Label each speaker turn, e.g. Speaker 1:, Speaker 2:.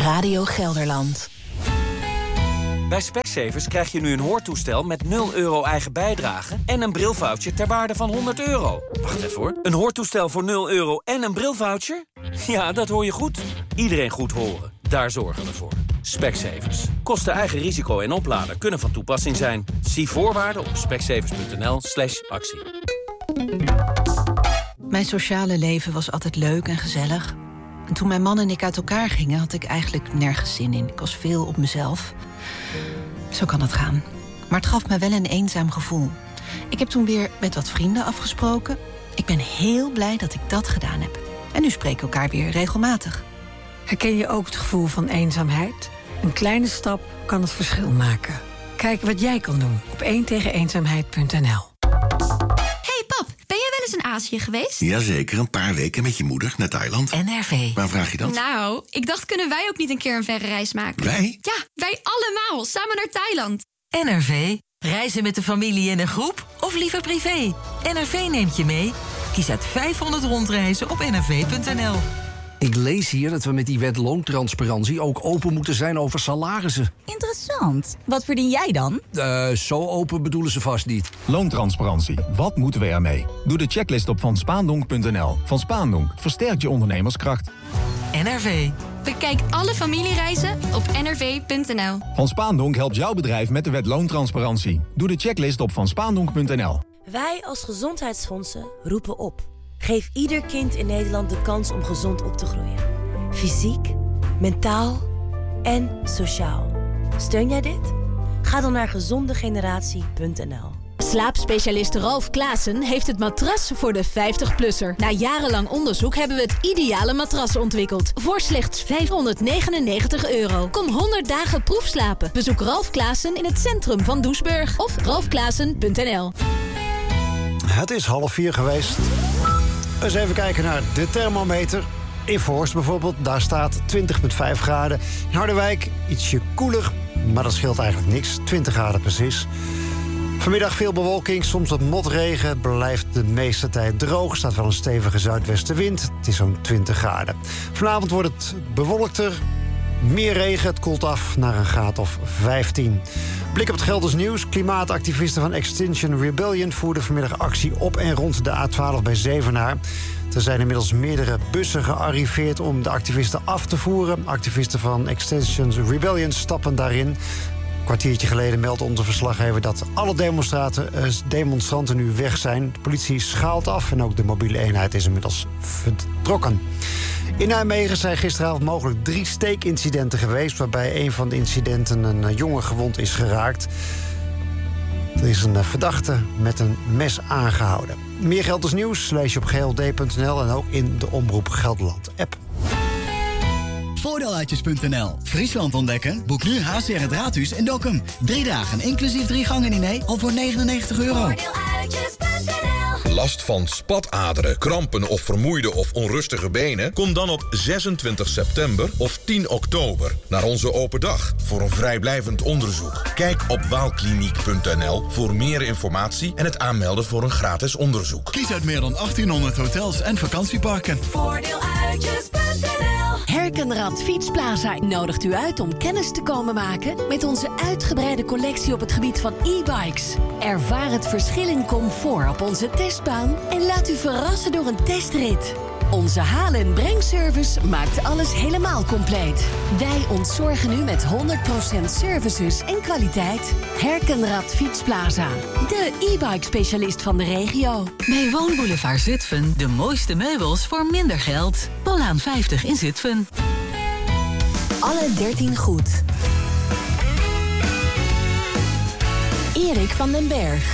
Speaker 1: Radio Gelderland.
Speaker 2: Bij Specsavers krijg je nu een hoortoestel met €0 eigen bijdrage en een brilvoucher ter waarde van €100. Wacht even hoor. Een hoortoestel voor €0 en een brilvoucher? Ja, dat hoor je goed. Iedereen goed horen. Daar zorgen we voor. Specsavers. Kosten eigen risico en oplader kunnen van toepassing zijn. Zie voorwaarden op specsavers.nl/actie.
Speaker 1: Mijn sociale leven was altijd leuk en gezellig. En toen mijn man en ik uit elkaar gingen, had ik eigenlijk nergens zin in. Ik was veel op mezelf. Zo kan het gaan. Maar het gaf me wel een eenzaam gevoel. Ik heb toen weer met wat vrienden afgesproken. Ik ben heel blij dat ik dat gedaan heb. En nu spreken we elkaar weer regelmatig.
Speaker 3: Herken je ook het gevoel van eenzaamheid? Een kleine stap kan het verschil maken. Kijk wat jij kan doen op 1tegeneenzaamheid.nl.
Speaker 4: Hey pap, ben jij wel eens in Azië geweest?
Speaker 5: Jazeker, een paar weken met je moeder naar Thailand.
Speaker 1: NRV.
Speaker 5: Waar vraag je dat?
Speaker 4: Nou, ik dacht, kunnen wij ook niet een keer een verre reis maken?
Speaker 5: Wij?
Speaker 4: Ja, wij allemaal, samen naar Thailand.
Speaker 6: NRV. Reizen met de familie in een groep of liever privé? NRV neemt je mee. Kies uit 500 rondreizen op nrv.nl.
Speaker 7: Ik lees hier dat we met die wet loontransparantie ook open moeten zijn over salarissen.
Speaker 8: Interessant. Wat verdien jij dan?
Speaker 7: Zo open bedoelen ze vast niet.
Speaker 9: Loontransparantie. Wat moeten we ermee? Doe de checklist op vanspaandonk.nl. Van Spaandonk versterkt je ondernemerskracht.
Speaker 6: NRV.
Speaker 4: Bekijk alle familiereizen op nrv.nl.
Speaker 9: Van Spaandonk helpt jouw bedrijf met de wet loontransparantie. Doe de checklist op vanspaandonk.nl.
Speaker 10: Wij als gezondheidsfondsen roepen op. Geef ieder kind in Nederland de kans om gezond op te groeien. Fysiek, mentaal en sociaal. Steun jij dit? Ga dan naar gezondegeneratie.nl.
Speaker 11: Slaapspecialist Ralf Klaassen heeft het matras voor de 50-plusser. Na jarenlang onderzoek hebben we het ideale matras ontwikkeld. Voor slechts €599. Kom 100 dagen proefslapen. Bezoek Ralf Klaassen in het centrum van Doesburg. Of ralfklaassen.nl.
Speaker 12: Het is 3:30 geweest. Eens even kijken naar de thermometer. In Voorst bijvoorbeeld, daar staat 20,5 graden. In Harderwijk ietsje koeler, maar dat scheelt eigenlijk niks. 20 graden precies. Vanmiddag veel bewolking, soms wat motregen. Het blijft de meeste tijd droog. Er staat wel een stevige zuidwestenwind. Het is zo'n 20 graden. Vanavond wordt het bewolkter. Meer regen, het koelt af naar een graad of 15. Blik op het Gelders nieuws. Klimaatactivisten van Extinction Rebellion voerden vanmiddag actie op en rond de A12 bij Zevenaar. Er zijn inmiddels meerdere bussen gearriveerd om de activisten af te voeren. Activisten van Extinction Rebellion stappen daarin. Een kwartiertje geleden meldde onze verslaggever dat alle demonstranten nu weg zijn. De politie schaalt af en ook de mobiele eenheid is inmiddels vertrokken. In Nijmegen zijn gisteravond mogelijk 3 steekincidenten geweest, waarbij een van de incidenten een jongen gewond is geraakt. Er is een verdachte met een mes aangehouden. Meer Gelders nieuws lees je op gld.nl en ook in de Omroep Gelderland-app.
Speaker 13: Voordeeluitjes.nl. Friesland ontdekken? Boek nu HCR het Raadhuis in Dokkum. 3 dagen, inclusief 3 gangen diner, al voor €99.
Speaker 14: Voordeeluitjes.nl. Last van spataderen, krampen of vermoeide of onrustige benen? Kom dan op 26 september of 10 oktober naar onze open dag voor een vrijblijvend onderzoek. Kijk op waalkliniek.nl voor meer informatie en het aanmelden voor een gratis onderzoek.
Speaker 13: Kies uit meer dan 1800 hotels en vakantieparken.
Speaker 10: Voordeeluitjes.nl.
Speaker 11: Herkenrad Fietsplaza nodigt u uit om kennis te komen maken met onze uitgebreide collectie op het gebied van e-bikes. Ervaar het verschil in comfort op onze testbaan en laat u verrassen door een testrit. Onze haal- en brengservice maakt alles helemaal compleet. Wij ontzorgen u met 100% services en kwaliteit. Herkenrad Fietsplaza, de e-bike specialist van de regio.
Speaker 6: Bij Woonboulevard Zutphen de mooiste meubels voor minder geld. Paulaan 50 in Zutphen.
Speaker 11: Alle 13 goed. Erik van den Berg.